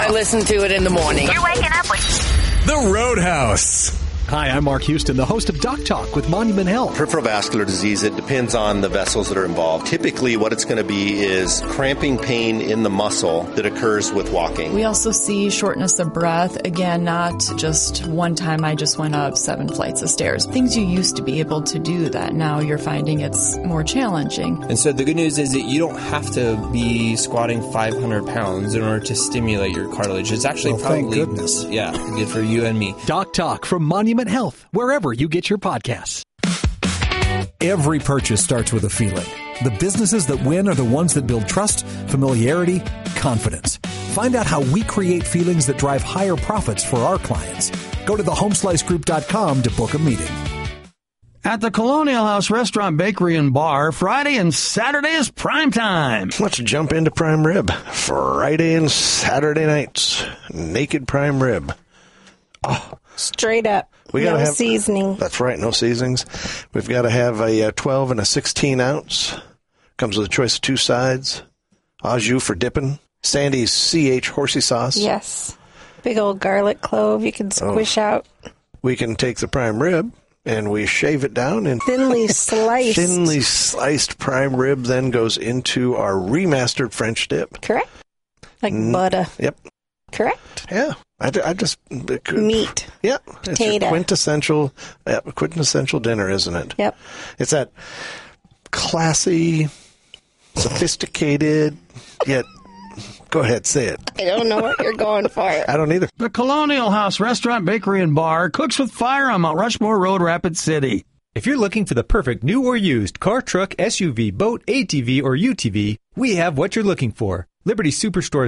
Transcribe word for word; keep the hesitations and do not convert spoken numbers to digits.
I listen to it in the morning. You're waking up with The Roadhouse. Hi, I'm Mark Houston, the host of Doc Talk with Monument Health. Peripheral vascular disease, it depends on the vessels that are involved. Typically, what it's going to be is cramping pain in the muscle that occurs with walking. We also see shortness of breath. Again, not just one time I just went up seven flights of stairs. Things you used to be able to do that now you're finding it's more challenging. And so the good news is that you don't have to be squatting five hundred pounds in order to stimulate your cartilage. It's actually well, probably, thank goodness. Yeah, good for you and me. Doc Talk from Monument Health, wherever you get your podcasts. Every purchase starts with a feeling. The businesses that win are the ones that build trust, familiarity, confidence. Find out how we create feelings that drive higher profits for our clients. Go to the home slice group dot com to book a meeting. At the Colonial House Restaurant, Bakery, and Bar, Friday and Saturday is prime time. Let's jump into prime rib. Friday and Saturday nights. Naked prime rib. Oh. Straight up. We no gotta have, seasoning. That's right, no seasonings. We've got to have a, a twelve and a sixteen ounce. Comes with a choice of two sides. Au jus for dipping. Sandy's C H horsey sauce. Yes. Big old garlic clove you can squish oh. out. We can take the prime rib and we shave it down. And thinly sliced. Thinly sliced prime rib then goes into our remastered French dip. Correct. Like mm, butter. Yep. Correct. Yeah. I, I just... It, meat. Yeah. Potato. It's your quintessential, uh, quintessential dinner, isn't it? Yep. It's that classy, sophisticated, yet... Go ahead, say it. I don't know what you're going for. I don't either. The Colonial House Restaurant, Bakery, and Bar cooks with fire on Mount Rushmore Road, Rapid City. If you're looking for the perfect new or used car, truck, S U V, boat, A T V, or U T V, we have what you're looking for. Liberty Superstore